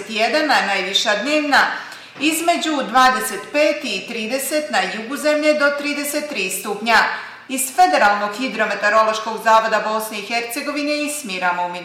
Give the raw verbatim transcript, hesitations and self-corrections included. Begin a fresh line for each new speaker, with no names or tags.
jedan, a najviša dnevna između dvadeset pet i trideset, na jugu zemlje do trideset tri stupnja. Iz Federalnog hidrometeorološkog zavoda Bosne i Hercegovine Ismira Mumin.